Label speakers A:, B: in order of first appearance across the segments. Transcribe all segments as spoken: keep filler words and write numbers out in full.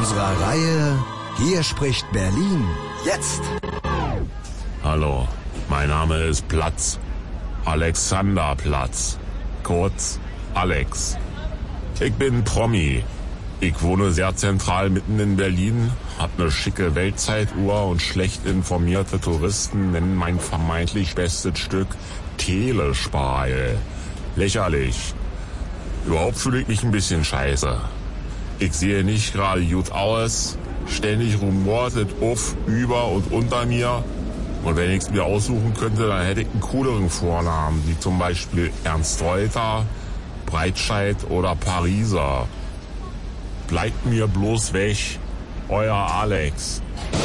A: unserer Reihe Hier spricht Berlin jetzt.
B: Hallo, mein Name ist Platz. Alexanderplatz. Kurz Alex. Ich bin Promi. Ich wohne sehr zentral mitten in Berlin, hab ne schicke Weltzeituhr und schlecht informierte Touristen nennen mein vermeintlich bestes Stück Telespal. Lächerlich. Überhaupt fühle ich mich ein bisschen scheiße. Ich sehe nicht gerade gut aus. Ständig rumort es auf, über und unter mir. Und wenn ich es mir aussuchen könnte, dann hätte ich einen cooleren Vornamen, wie zum Beispiel Ernst Reuter, Breitscheid oder Pariser. Bleibt mir bloß weg, euer Alex.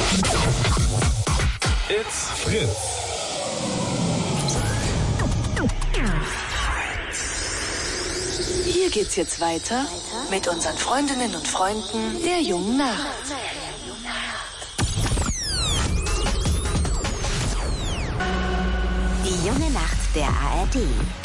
C: It's Fritz.
D: Hier geht's jetzt weiter mit unseren Freundinnen und Freunden der jungen Nacht.
E: Die junge Nacht der A R D.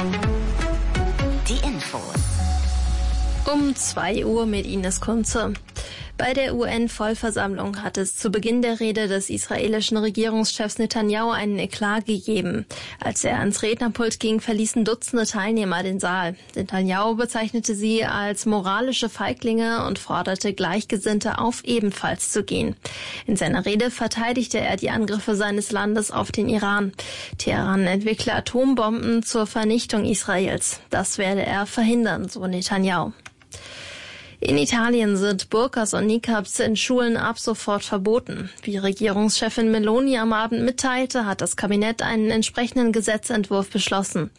E: Die Infos.
F: Um zwei Uhr mit Ines Kunze. Bei der U N-Vollversammlung hat es zu Beginn der Rede des israelischen Regierungschefs Netanyahu einen Eklat gegeben. Als er ans Rednerpult ging, verließen Dutzende Teilnehmer den Saal. Netanyahu bezeichnete sie als moralische Feiglinge und forderte Gleichgesinnte auf, ebenfalls zu gehen. In seiner Rede verteidigte er die Angriffe seines Landes auf den Iran. Teheran entwickle Atombomben zur Vernichtung Israels. Das werde er verhindern, so Netanyahu. In Italien sind Burkas und Niqabs in Schulen ab sofort verboten. Wie Regierungschefin Meloni am Abend mitteilte, hat das Kabinett einen entsprechenden Gesetzentwurf beschlossen.